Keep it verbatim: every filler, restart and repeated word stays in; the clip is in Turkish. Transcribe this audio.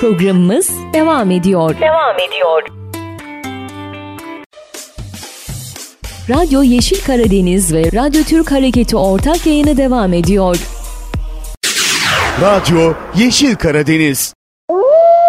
Programımız devam ediyor. Devam ediyor. Radyo Yeşil Karadeniz ve Radyo Türk Hareketi ortak yayını devam ediyor. Radyo Yeşil Karadeniz.